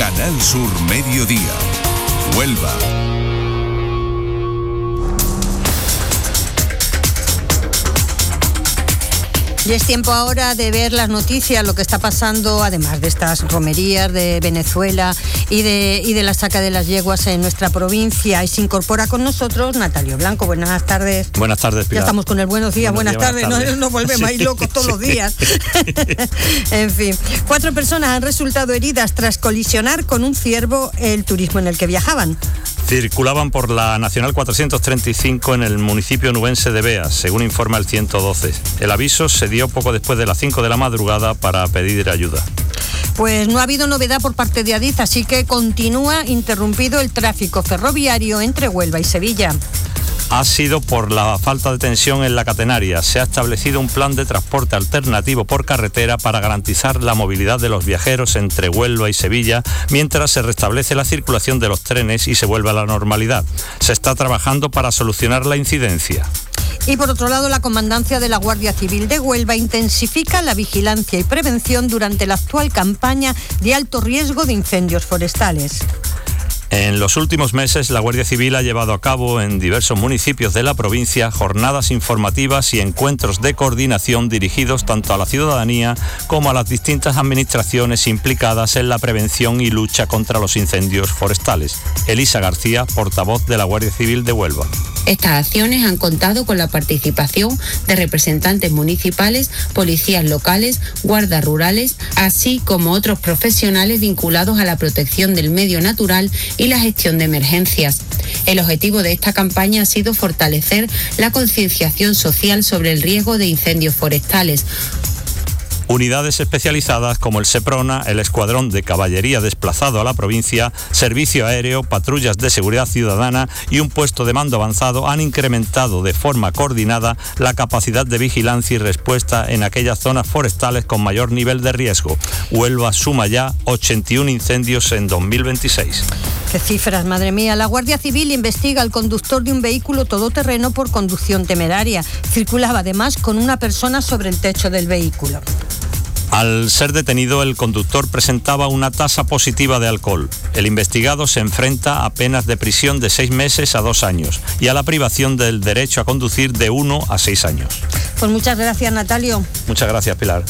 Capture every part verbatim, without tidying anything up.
Canal Sur Mediodía. Huelva. Y es tiempo ahora de ver las noticias, lo que está pasando, además de estas romerías de Venezuela y de, y de la saca de las yeguas en nuestra provincia. Y se incorpora con nosotros Natalio Blanco. Buenas tardes. Buenas tardes, Pilar. Ya estamos con el buenos días, buenos buenas, días, tardes. buenas tardes. No nos volvemos sí. ahí locos todos los días. En fin, cuatro personas han resultado heridas tras colisionar con un ciervo el turismo en el que viajaban. Circulaban por la Nacional cuatrocientos treinta y cinco en el municipio nubense de Beas, según informa el ciento doce. El aviso se dio poco después de las cinco de la madrugada para pedir ayuda. Pues no ha habido novedad por parte de Adif, así que continúa interrumpido el tráfico ferroviario entre Huelva y Sevilla. Ha sido por la falta de tensión en la catenaria. Se ha establecido un plan de transporte alternativo por carretera para garantizar la movilidad de los viajeros entre Huelva y Sevilla, mientras se restablece la circulación de los trenes y se vuelve a la normalidad. Se está trabajando para solucionar la incidencia. Y por otro lado, la Comandancia de la Guardia Civil de Huelva intensifica la vigilancia y prevención durante la actual campaña de alto riesgo de incendios forestales. En los últimos meses, la Guardia Civil ha llevado a cabo en diversos municipios de la provincia jornadas informativas y encuentros de coordinación dirigidos tanto a la ciudadanía como a las distintas administraciones implicadas en la prevención y lucha contra los incendios forestales. Elisa García, portavoz de la Guardia Civil de Huelva. Estas acciones han contado con la participación de representantes municipales, policías locales, guardas rurales, así como otros profesionales vinculados a la protección del medio natural y la gestión de emergencias. El objetivo de esta campaña ha sido fortalecer la concienciación social sobre el riesgo de incendios forestales. Unidades especializadas como el SEPRONA, el Escuadrón de Caballería desplazado a la provincia, Servicio Aéreo, patrullas de seguridad ciudadana y un puesto de mando avanzado han incrementado de forma coordinada la capacidad de vigilancia y respuesta en aquellas zonas forestales con mayor nivel de riesgo. Huelva suma ya ochenta y uno incendios en dos mil veintiséis. ¡Qué cifras, madre mía! La Guardia Civil investiga al conductor de un vehículo todoterreno por conducción temeraria. Circulaba además con una persona sobre el techo del vehículo. Al ser detenido, el conductor presentaba una tasa positiva de alcohol. El investigado se enfrenta a penas de prisión de seis meses a dos años y a la privación del derecho a conducir de uno a seis años. Pues muchas gracias, Natalio. Muchas gracias, Pilar.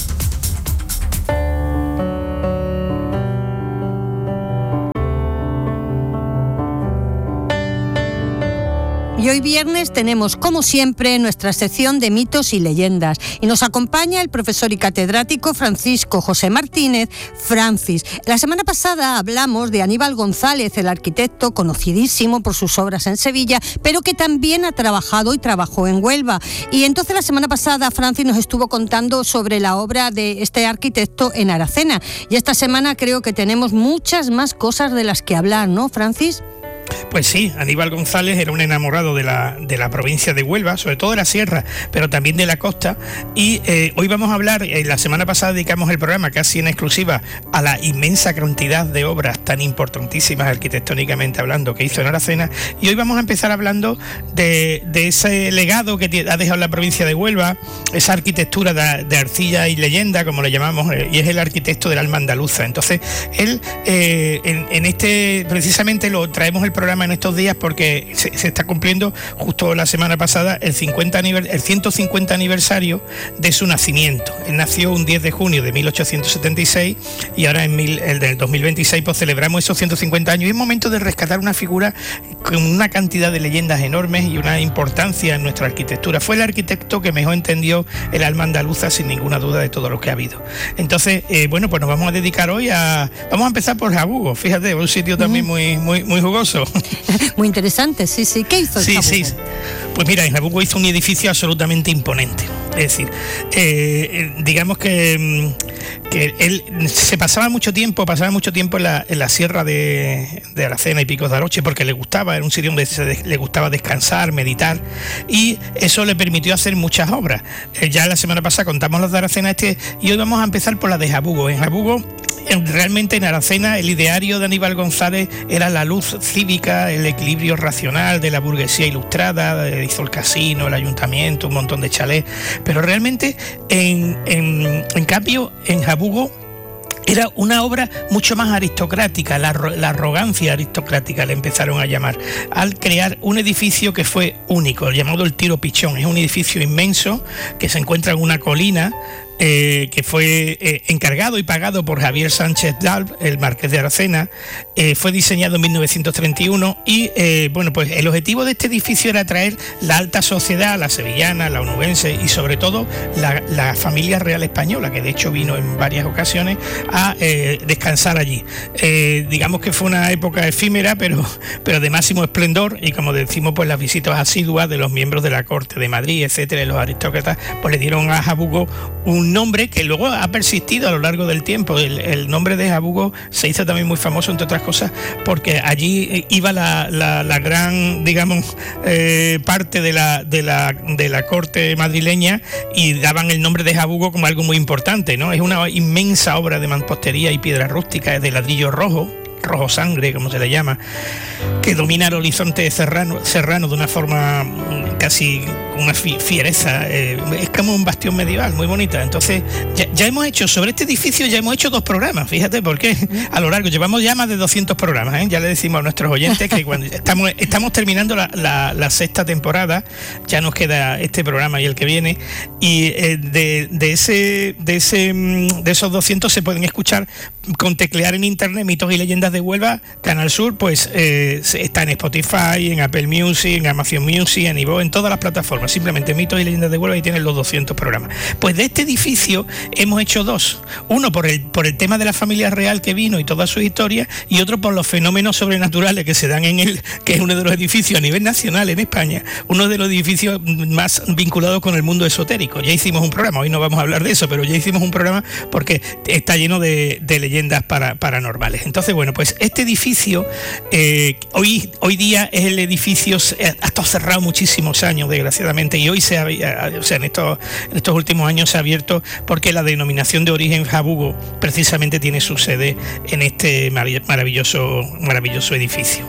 Y hoy viernes tenemos, como siempre, nuestra sección de mitos y leyendas. Y nos acompaña el profesor y catedrático Francisco José Martínez, Francis. La semana pasada hablamos de Aníbal González, el arquitecto conocidísimo por sus obras en Sevilla, pero que también ha trabajado y trabajó en Huelva. Y entonces la semana pasada Francis nos estuvo contando sobre la obra de este arquitecto en Aracena. Y esta semana creo que tenemos muchas más cosas de las que hablar, ¿no, Francis? Pues sí, Aníbal González era un enamorado de la, de la provincia de Huelva, sobre todo de la sierra, pero también de la costa. Y eh, hoy vamos a hablar, eh, la semana pasada dedicamos el programa casi en exclusiva a la inmensa cantidad de obras tan importantísimas arquitectónicamente hablando que hizo en Aracena. Y hoy vamos a empezar hablando de, de ese legado que ha dejado la provincia de Huelva, esa arquitectura de, de arcilla y leyenda, como le llamamos, eh, y es el arquitecto del alma andaluza. Entonces, él, eh, en, en este, precisamente lo traemos el programa en estos días porque se, se está cumpliendo justo la semana pasada el, cincuenta aniver, el ciento cincuenta aniversario de su nacimiento. Él nació un diez de junio de mil ochocientos setenta y seis y ahora en mil, el del dos mil veintiséis pues celebramos esos ciento cincuenta años y es momento de rescatar una figura con una cantidad de leyendas enormes y una importancia en nuestra arquitectura. Fue el arquitecto que mejor entendió el alma andaluza sin ninguna duda de todo lo que ha habido. Entonces, eh, bueno, pues nos vamos a dedicar hoy a... Vamos a empezar por Jabugo, fíjate, un sitio también muy, muy, muy jugoso. Muy interesante, sí, sí. ¿Qué hizo el sí, Jabugo? Sí, pues mira, en Jabugo hizo un edificio absolutamente imponente. Es decir, eh, digamos que, que él se pasaba mucho tiempo, pasaba mucho tiempo en la, en la sierra de, de Aracena y Picos de Aroche porque le gustaba, era un sitio donde se, le gustaba descansar, meditar y eso le permitió hacer muchas obras. Eh, ya la semana pasada contamos las de Aracena este y hoy vamos a empezar por la de Jabugo. En Jabugo, realmente en Aracena, el ideario de Aníbal González era la luz cívica, el equilibrio racional de la burguesía ilustrada, hizo el casino, el ayuntamiento, un montón de chalés, pero realmente en, en, en cambio en Jabugo Era una obra mucho más aristocrática, la, la arrogancia aristocrática le empezaron a llamar, al crear un edificio que fue único, llamado el Tiro Pichón. Es un edificio inmenso que se encuentra en una colina, Eh, que fue eh, encargado y pagado por Javier Sánchez Dalb, el marqués de Aracena. Eh, fue diseñado en mil novecientos treinta y uno y eh, bueno, pues el objetivo de este edificio era atraer la alta sociedad, la sevillana, la onubense y sobre todo la, la familia real española, que de hecho vino en varias ocasiones a eh, descansar allí. Eh, digamos que fue una época efímera, pero, pero de máximo esplendor, y como decimos, pues las visitas asiduas de los miembros de la corte de Madrid, etcétera, y los aristócratas, pues le dieron a Jabugo un nombre que luego ha persistido a lo largo del tiempo. El, el nombre de Jabugo se hizo también muy famoso, entre otras cosas, porque allí iba la, la, la gran, digamos, eh, parte de la, de, la, de la corte madrileña, y daban el nombre de Jabugo como algo muy importante, ¿no? Es una inmensa obra de mampostería y piedra rústica, es de ladrillo rojo, rojo sangre, como se le llama, que domina el horizonte serrano, serrano de una forma casi con una fiereza, eh, es como un bastión medieval, muy bonita. Entonces, ya, ya hemos hecho, sobre este edificio ya hemos hecho dos programas, fíjate, porque a lo largo, llevamos ya más de doscientos programas, ¿eh? Ya le decimos a nuestros oyentes que cuando estamos, estamos terminando la, la, la sexta temporada, ya nos queda este programa y el que viene, y eh, de, de, ese, de, ese, de esos doscientos se pueden escuchar con teclear en internet Mitos y Leyendas de Huelva, Canal Sur, pues eh, está en Spotify, en Apple Music, en Amazon Music, en iVoox, en todas las plataformas. Simplemente Mitos y Leyendas de Huelva y tienen los doscientos programas. Pues de este edificio hemos hecho dos. Uno por el, por el tema de la familia real que vino y todas sus historias, y otro por los fenómenos sobrenaturales que se dan en él, que es uno de los edificios a nivel nacional en España, uno de los edificios más vinculados con el mundo esotérico. Ya hicimos un programa, hoy no vamos a hablar de eso, pero ya hicimos un programa porque está lleno de, de leyendas Para, paranormales. Entonces, bueno, pues este edificio eh, hoy, hoy día es el edificio, ha estado cerrado muchísimos años, desgraciadamente, y hoy se ha, o sea, en estos, en estos últimos años se ha abierto porque la denominación de origen Jabugo precisamente tiene su sede en este maravilloso, maravilloso edificio.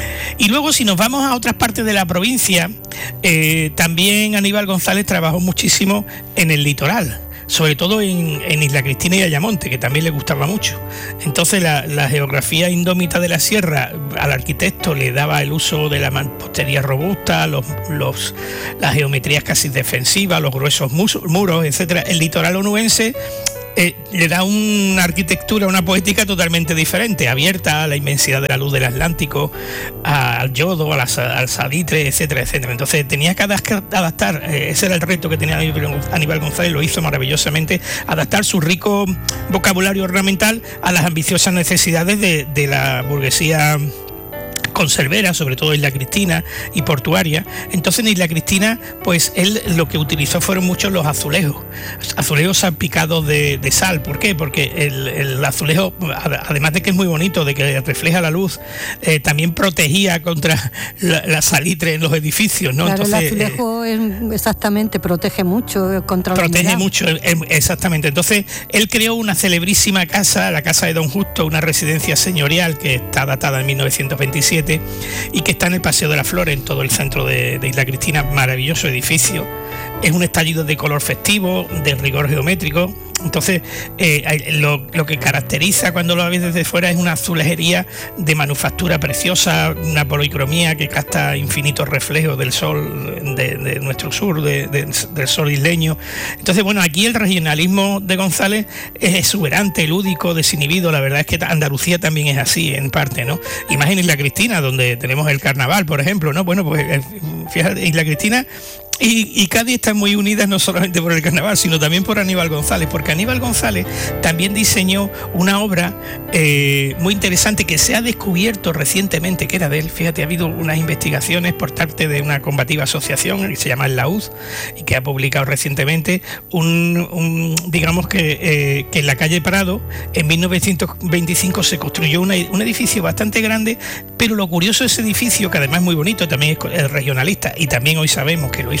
Y luego, si nos vamos a otras partes de la provincia, eh, también Aníbal González trabajó muchísimo en el litoral, sobre todo en, en Isla Cristina y Ayamonte, que también le gustaba mucho. Entonces la, la geografía indómita de la sierra al arquitecto le daba el uso de la mampostería robusta, los, los, las geometrías casi defensivas, los gruesos muros, etcétera. El litoral onubense Eh, le da una arquitectura, una poética totalmente diferente, abierta a la inmensidad de la luz del Atlántico, a, al yodo, a la, al salitre, etcétera, etcétera. Entonces tenía que adaptar, eh, ese era el reto que tenía Aníbal González, lo hizo maravillosamente, adaptar su rico vocabulario ornamental a las ambiciosas necesidades de, de la burguesía conservera, sobre todo Isla Cristina y portuaria. Entonces en Isla Cristina, pues él lo que utilizó fueron muchos los azulejos, azulejos salpicados de, de sal. ¿Por qué? Porque el, el azulejo, además de que es muy bonito, de que refleja la luz, eh, también protegía contra la, la salitre en los edificios, ¿no? Claro, entonces, el azulejo eh, es, exactamente, protege mucho contra la protege humedad. mucho, exactamente. Entonces él creó una celebrísima casa, la Casa de Don Justo, una residencia señorial que está datada en mil novecientos veintisiete y que está en el Paseo de la Flores, en todo el centro de, de Isla Cristina. Maravilloso edificio, es un estallido de color festivo, de rigor geométrico. Entonces eh, lo, lo que caracteriza cuando lo ves desde fuera es una azulejería de manufactura preciosa, una policromía que capta infinitos reflejos del sol de, de nuestro sur, de, de, del sol isleño. Entonces, bueno, aquí el regionalismo de González es exuberante, lúdico, desinhibido. La verdad es que Andalucía también es así, en parte, ¿no? Imagina Isla Cristina, donde tenemos el carnaval, por ejemplo, ¿no? Bueno, pues fíjate, Isla Cristina Y, y Cádiz están muy unidas no solamente por el carnaval, sino también por Aníbal González, porque Aníbal González también diseñó una obra eh, muy interesante que se ha descubierto recientemente que era de él. Fíjate, ha habido unas investigaciones por parte de una combativa asociación que se llama el Laúd y que ha publicado recientemente un, un digamos que, eh, que en la calle Prado en mil novecientos veinticinco se construyó una, un edificio bastante grande, pero lo curioso de ese edificio, que además es muy bonito, también es regionalista y también hoy sabemos que lo hizo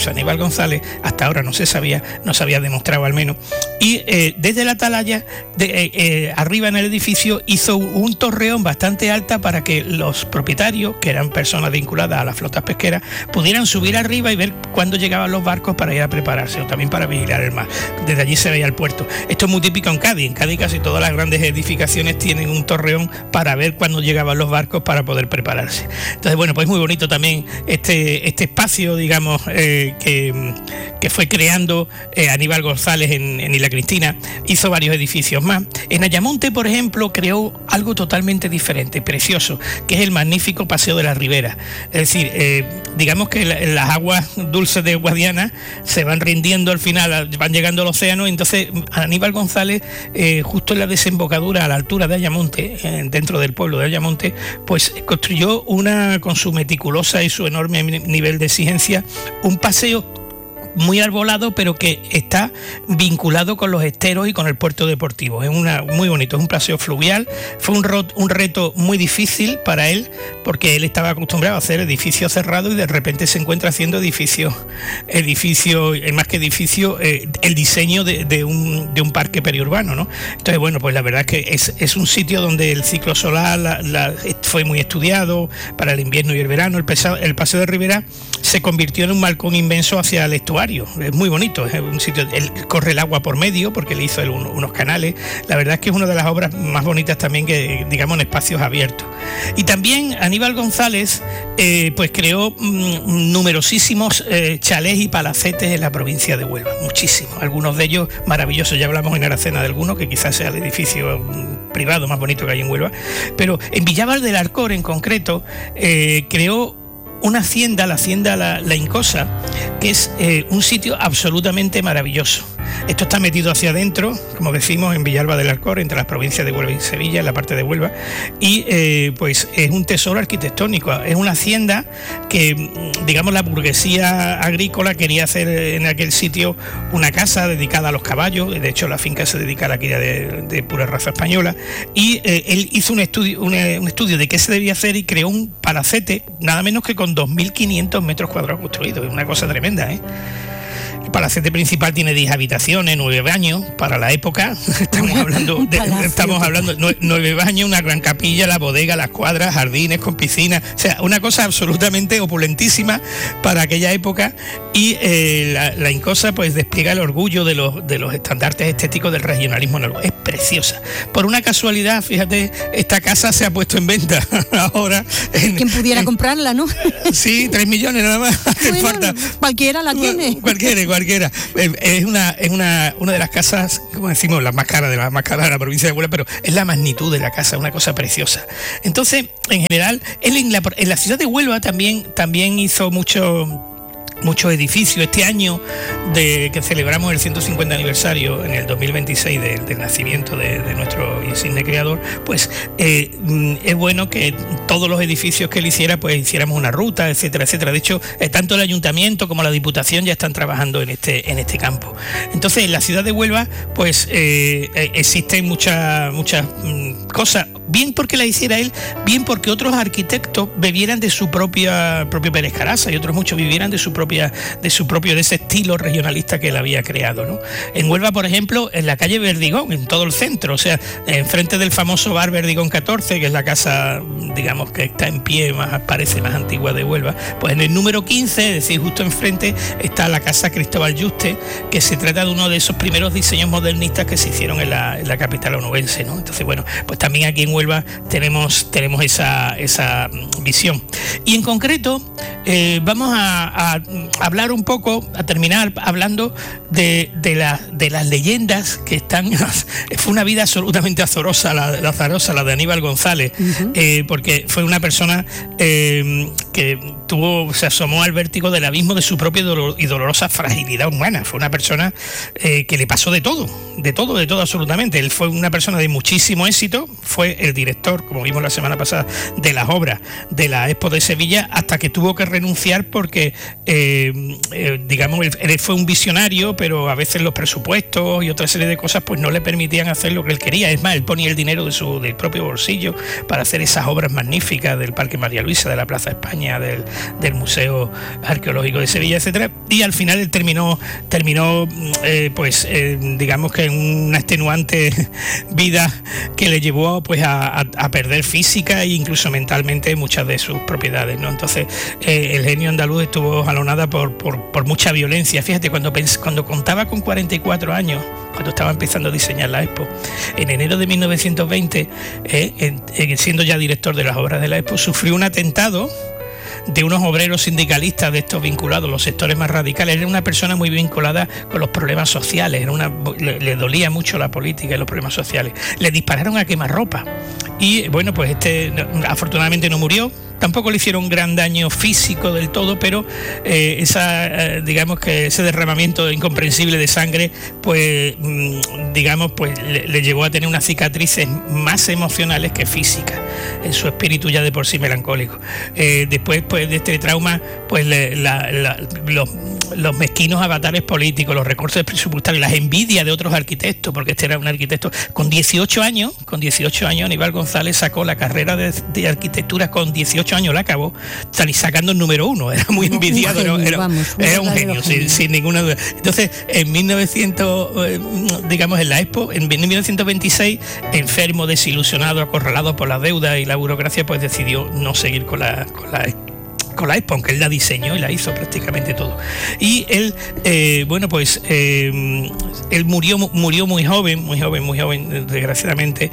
hizo Aníbal González, hasta ahora no se sabía, no se había demostrado al menos. Y eh, desde la atalaya, de, eh, eh, arriba en el edificio, hizo un torreón bastante alta para que los propietarios, que eran personas vinculadas a las flotas pesqueras, pudieran subir arriba y ver cuándo llegaban los barcos para ir a prepararse, o también para vigilar el mar. Desde allí se veía el puerto. Esto es muy típico en Cádiz. En Cádiz casi todas las grandes edificaciones tienen un torreón para ver cuándo llegaban los barcos para poder prepararse. Entonces, bueno, pues muy bonito también este, este espacio, digamos, eh, que, que fue creando eh, Aníbal González en, en Isla Cristina. Hizo varios edificios más. En Ayamonte, por ejemplo, creó algo totalmente diferente, precioso, que es el magnífico Paseo de la Ribera. Es decir, eh, digamos que la, las aguas dulces de Guadiana se van rindiendo al final, van llegando al océano, y entonces Aníbal González, eh, justo en la desembocadura, a la altura de Ayamonte, eh, dentro del pueblo de Ayamonte, pues construyó una, con su meticulosa y su enorme nivel de exigencia, un paseo muy arbolado, pero que está vinculado con los esteros y con el puerto deportivo. Es una, muy bonito, es un paseo fluvial. Fue un, rot, un reto muy difícil para él, porque él estaba acostumbrado a hacer edificios cerrados y de repente se encuentra haciendo edificios, edificios, más que edificio, eh, el diseño de, de, un, de un parque periurbano, ¿no? Entonces, bueno, pues la verdad es que es, es un sitio donde el ciclo solar la, la, fue muy estudiado para el invierno y el verano. El, pesa, el Paseo de Ribera se convirtió en un balcón inmenso hacia el estuario. Es muy bonito, es un sitio, él corre el agua por medio porque le hizo él un, unos canales. La verdad es que es una de las obras más bonitas también, que digamos en espacios abiertos. Y también Aníbal González eh, pues creó mm, numerosísimos eh, chalés y palacetes en la provincia de Huelva, muchísimos, algunos de ellos maravillosos. Ya hablamos en Aracena de alguno, que quizás sea el edificio mm, privado más bonito que hay en Huelva, pero en Villaval del Arcor en concreto eh, creó una hacienda, la hacienda La, la Incosa, que es eh, un sitio absolutamente maravilloso. Esto está metido hacia adentro, como decimos, en Villalba del Arcor, entre las provincias de Huelva y Sevilla, en la parte de Huelva, y eh, pues es un tesoro arquitectónico. Es una hacienda que, digamos, la burguesía agrícola quería hacer en aquel sitio una casa dedicada a los caballos. De hecho, la finca se dedica a la cría de, de pura raza española, y eh, él hizo un estudio, un, un estudio de qué se debía hacer y creó un palacete, nada menos que con dos mil quinientos metros cuadrados construidos. Es una cosa tremenda, ¿eh? El palacete principal tiene diez habitaciones, nueve baños para la época. Estamos hablando de, estamos hablando de nueve baños, una gran capilla, la bodega, las cuadras, jardines con piscina. O sea, una cosa absolutamente opulentísima para aquella época. Y eh, la, la Incosa pues despliega el orgullo de los, de los estandartes estéticos del regionalismo en Huelva. Es preciosa. Por una casualidad, fíjate, esta casa se ha puesto en venta ahora. En, ¿Quién pudiera en, comprarla, no? Sí, tres millones nada más. Bueno, falta. Cualquiera la tiene. Cualquiera, cualquiera. Es una, es una, una de las casas, como decimos, las más caras de las más caras de la provincia de Huelva, pero es la magnitud de la casa, una cosa preciosa. Entonces, en general, él en la, en la ciudad de Huelva también, también hizo mucho... muchos edificios. Este año de que celebramos el ciento cincuenta aniversario en el dos mil veintiséis de, del nacimiento de, de nuestro insigne creador, pues eh, es bueno que todos los edificios que él hiciera pues hiciéramos una ruta, etcétera, etcétera. De hecho, eh, tanto el ayuntamiento como la diputación ya están trabajando en este, en este campo. Entonces, en la ciudad de Huelva pues eh, existen muchas muchas mm, cosas, bien porque la hiciera él, bien porque otros arquitectos bebieran de su propia propio Pérez Caraza, y otros muchos vivieran de su propia de su propio de ese estilo regionalista que él había creado, ¿no? En Huelva, por ejemplo, en la calle Verdigón, en todo el centro, o sea, enfrente del famoso bar Verdigón catorce, que es la casa, digamos, que está en pie, más parece más antigua de Huelva, pues en el número quince, es decir, justo enfrente, está la casa Cristóbal Yuste, que se trata de uno de esos primeros diseños modernistas que se hicieron en la, en la capital onubense, ¿no? Entonces, bueno, pues también aquí en Huelva tenemos, tenemos esa, esa visión. Y en concreto, eh, vamos a, a hablar un poco, a terminar hablando de, de, la, de las leyendas que están. Fue una vida absolutamente azarosa la, la azarosa, la de Aníbal González, uh-huh. eh, porque fue una persona eh, que tuvo, se asomó al vértigo del abismo de su propia dolor, y dolorosa fragilidad humana. Fue una persona eh, que le pasó de todo, de todo, de todo absolutamente. Él fue una persona de muchísimo éxito, fue el director, como vimos la semana pasada, de las obras de la Expo de Sevilla, hasta que tuvo que renunciar porque eh, Eh, eh, digamos, él, él fue un visionario, pero a veces los presupuestos y otra serie de cosas pues no le permitían hacer lo que él quería. Es más, él ponía el dinero de su del propio bolsillo para hacer esas obras magníficas del Parque María Luisa, de la Plaza España, España, del, del Museo Arqueológico de Sevilla, etcétera. Y al final él terminó, terminó eh, pues eh, digamos que en una extenuante vida que le llevó pues a, a, a perder física e incluso mentalmente muchas de sus propiedades, ¿no? Entonces eh, el genio andaluz estuvo jalonada por, por, por mucha violencia. Fíjate, cuando, pens- cuando contaba con cuarenta y cuatro años, cuando estaba empezando a diseñar la Expo, en enero de mil novecientos veinte, eh, en, en, siendo ya director de las obras de la Expo, sufrió un atentado de unos obreros sindicalistas de estos vinculados, los sectores más radicales. Era una persona muy vinculada con los problemas sociales, era una, le, le dolía mucho la política y los problemas sociales. Le dispararon a quemarropa y bueno, pues este afortunadamente no murió. Tampoco le hicieron gran daño físico del todo, pero eh, esa, eh, digamos que ese derramamiento incomprensible de sangre, pues mmm, digamos, pues le, le llevó a tener unas cicatrices más emocionales que físicas, en su espíritu ya de por sí melancólico. Eh, después, pues de este trauma, pues le, la, la, los, los mezquinos avatares políticos, los recortes presupuestarios, las envidias de otros arquitectos, porque este era un arquitecto con dieciocho años, con dieciocho años Aníbal González sacó la carrera de, de arquitectura con dieciocho años la acabó, sacando el número uno, era muy envidiado, un genio, era, vamos, era un genio, sin, sin ninguna duda. Entonces, en mil novecientos, digamos, en la Expo, en mil novecientos veintiséis, enfermo, desilusionado, acorralado por la deuda y la burocracia, pues decidió no seguir con la, con la con la Expo, aunque él la diseñó y la hizo prácticamente todo. Y él, eh, bueno, pues eh, él murió murió muy joven, muy joven, muy joven, desgraciadamente,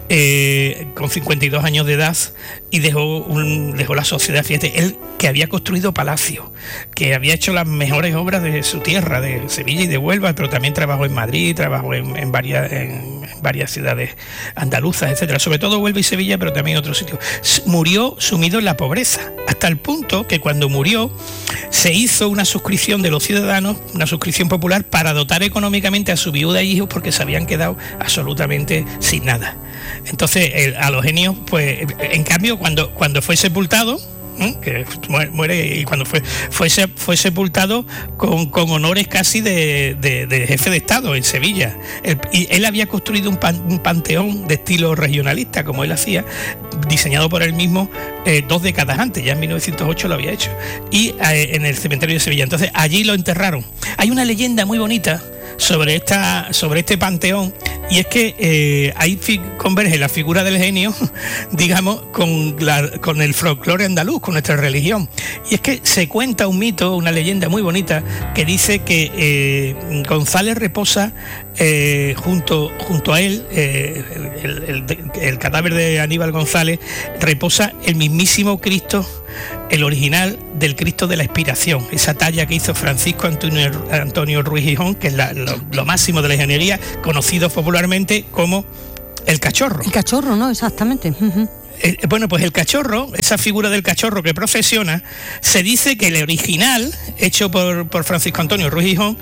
eh, con cincuenta y dos años de edad, y dejó, un, dejó la sociedad. Fíjate, él que había construido palacios, que había hecho las mejores obras de su tierra, de Sevilla y de Huelva, pero también trabajó en Madrid, trabajó en, en, varias, en, en varias ciudades andaluzas, etcétera, sobre todo Huelva y Sevilla, pero también en otros sitios. Murió sumido en la pobreza, hasta el punto que cuando murió se hizo una suscripción de los ciudadanos, una suscripción popular, para dotar económicamente a su viuda y hijos, porque se habían quedado absolutamente sin nada. Entonces el, a los genios, pues en cambio cuando, cuando fue sepultado, ¿eh? que muere, y cuando fue fue, fue sepultado con, con honores casi de, de, de jefe de Estado en Sevilla. Él, y él había construido un, pan, un panteón de estilo regionalista, como él hacía, diseñado por él mismo eh, dos décadas antes, ya en mil novecientos ocho lo había hecho, y eh, en el cementerio de Sevilla. Entonces allí lo enterraron. Hay una leyenda muy bonita sobre esta sobre este panteón, y es que eh, ahí converge la figura del genio, digamos, con, la, con el folclore andaluz, con nuestra religión. Y es que se cuenta un mito, una leyenda muy bonita, que dice que eh, González reposa eh, junto, junto a él, eh, el, el, el cadáver de Aníbal González, reposa el mismísimo Cristo, el original del Cristo de la Expiración, esa talla que hizo Francisco Antonio, Antonio Ruiz Gijón, que es la, lo, lo máximo de la ingeniería, conocido popularmente como el cachorro. El cachorro, ¿no? Exactamente. Uh-huh. Eh, bueno, pues el cachorro, esa figura del cachorro que procesiona, se dice que el original, hecho por, por Francisco Antonio Ruiz Gijón,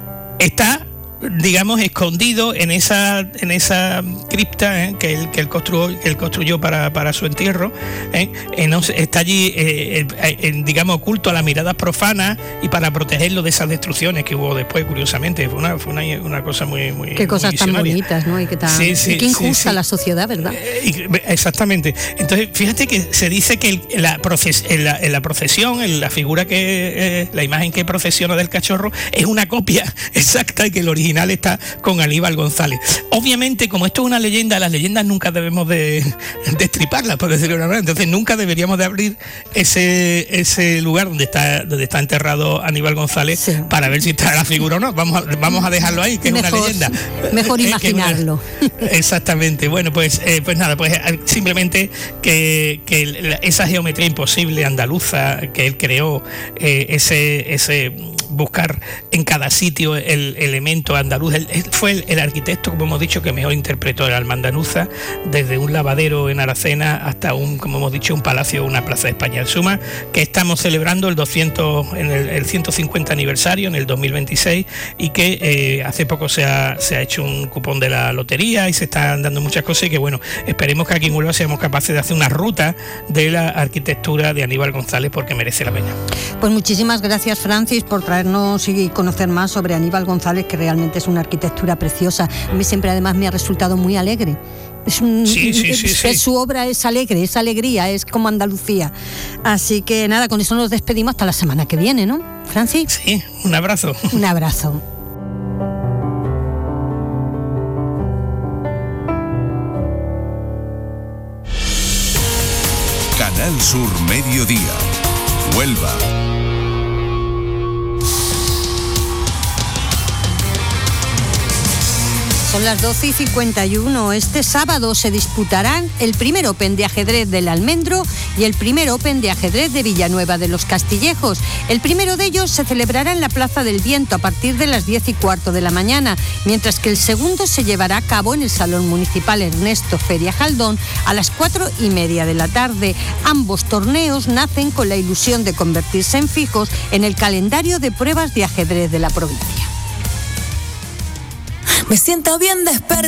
está, digamos, escondido en esa en esa cripta eh, que, él, que él construyó, que él construyó para, para su entierro. Eh, eh, no, está allí, eh, eh, eh, digamos, oculto a las miradas profanas, y para protegerlo de esas destrucciones que hubo después, curiosamente. Fue una, fue una, una cosa muy, muy Qué cosas muy tan bonitas, ¿no? Y qué, tan, sí, sí, y qué injusta sí, sí. la sociedad, ¿verdad? Eh, exactamente. Entonces, fíjate que se dice que el, la, proces, en la, en la procesión, en la figura que, eh, la imagen que procesiona del cachorro, es una copia exacta, y que el original está con Aníbal González. Obviamente, como esto es una leyenda, las leyendas nunca debemos de destriparlas, por decirlo de una manera. Entonces nunca deberíamos de abrir ese ese lugar donde está donde está enterrado Aníbal González, sí, para ver si está la figura o no. Vamos a, vamos a dejarlo ahí, que mejor, es una leyenda. Mejor imaginarlo. Una, exactamente. Bueno, pues eh, pues nada, pues simplemente que, que esa geometría imposible andaluza que él creó, eh, ese ese buscar en cada sitio el elemento andaluz. Él, él fue el, el arquitecto, como hemos dicho, que mejor interpretó el alma andaluza, desde un lavadero en Aracena hasta un, como hemos dicho, un palacio, una plaza de España. En suma, que estamos celebrando el doscientos, en el, el ciento cincuenta aniversario en el dos mil veintiséis, y que eh, hace poco se ha, se ha hecho un cupón de la lotería y se están dando muchas cosas, y que bueno, esperemos que aquí en Huelva seamos capaces de hacer una ruta de la arquitectura de Aníbal González, porque merece la pena. Pues muchísimas gracias, Francis, por traernos y conocer más sobre Aníbal González, que realmente es una arquitectura preciosa. A mí siempre además me ha resultado muy alegre. Es un, sí, sí, sí, es, sí. es, su obra es alegre, es alegría, es como Andalucía. Así que nada, con eso nos despedimos hasta la semana que viene, ¿no, Francis? Sí, un abrazo. Un abrazo. Canal Sur Mediodía, Huelva. Son las doce y cincuenta y uno. Este sábado se disputarán el primer Open de ajedrez del Almendro y el primer Open de ajedrez de Villanueva de los Castillejos. El primero de ellos se celebrará en la Plaza del Viento a partir de las diez y cuarto de la mañana, mientras que el segundo se llevará a cabo en el Salón Municipal Ernesto Feria Jaldón a las cuatro y media de la tarde. Ambos torneos nacen con la ilusión de convertirse en fijos en el calendario de pruebas de ajedrez de la provincia. Me siento bien despertada.